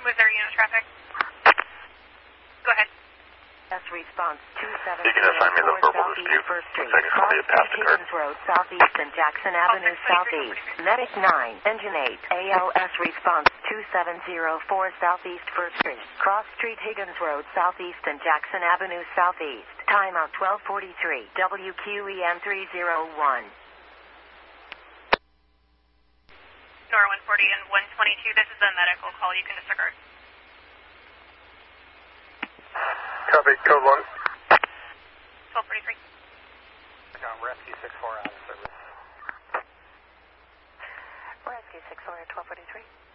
Was there unit traffic? Go ahead. S response You can assign me the 2704 verbal Southeast dispute. 1st Street. Looks like it's going to be a pass to Higgins Road Southeast and Jackson Avenue Southeast. Medic 9, Engine 8, ALS response 2704 Southeast 1st Street. Cross Street Higgins Road Southeast and Jackson Avenue Southeast. Timeout 1243. WQEM 301. Nora 140 and 122. This is a medical call. You can disregard. Copy, code 1. 1243. Rescue 64 out of service. Rescue 64 at 1243.